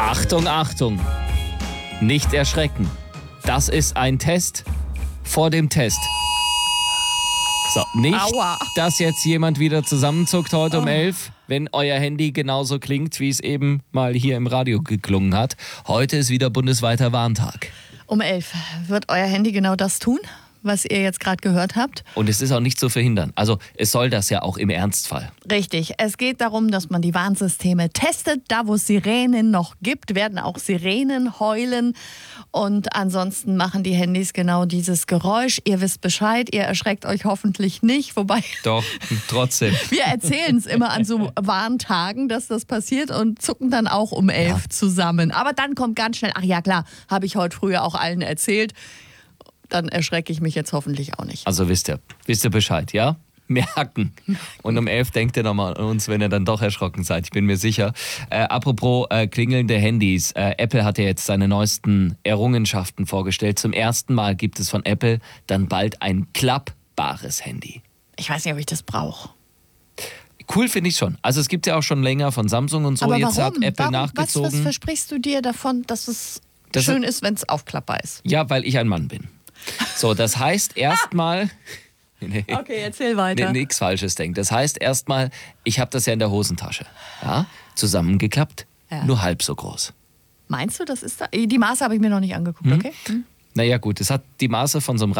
Achtung, Achtung. Nicht erschrecken. Das ist ein Test vor dem Test. So, nicht, Aua. dass jetzt jemand wieder zusammenzuckt heute um 11, wenn euer Handy genauso klingt, wie es eben mal hier im Radio geklungen hat. Heute ist wieder bundesweiter Warntag. Um 11 wird euer Handy genau das tun, was ihr jetzt gerade gehört habt. Und es ist auch nicht zu verhindern. Also es soll das ja auch im Ernstfall. Richtig. Es geht darum, dass man die Warnsysteme testet. Da, wo es Sirenen noch gibt, werden auch Sirenen heulen. Und ansonsten machen die Handys genau dieses Geräusch. Ihr wisst Bescheid, ihr erschreckt euch hoffentlich nicht. Wobei Doch, trotzdem. wir erzählen es immer an so Warntagen, dass das passiert und zucken dann auch um 11 zusammen. Aber dann kommt ganz schnell, ach ja klar, habe ich heute früher auch allen erzählt. Dann erschrecke ich mich jetzt hoffentlich auch nicht. Also wisst ihr Bescheid, ja? Merken. Und um 11 denkt ihr nochmal an uns, wenn ihr dann doch erschrocken seid. Ich bin mir sicher. Apropos klingelnde Handys. Apple hat ja jetzt seine neuesten Errungenschaften vorgestellt. Zum ersten Mal gibt es von Apple dann bald ein klappbares Handy. Ich weiß nicht, ob ich das brauche. Cool finde ich schon. Also es gibt ja auch schon länger von Samsung und so. Aber Jetzt warum? hat Apple nachgezogen. Was versprichst du dir davon, dass es Das schön ist, wenn es aufklappbar ist? Ja, weil ich ein Mann bin. So, das heißt erstmal... Okay, erzähl weiter. Nichts Falsches denken. Das heißt erstmal, ich habe das ja in der Hosentasche. Ja? Zusammengeklappt, nur halb so groß. Meinst du, das ist da? Die Maße habe ich mir noch nicht angeguckt, okay? Naja gut, es hat die Maße von so einem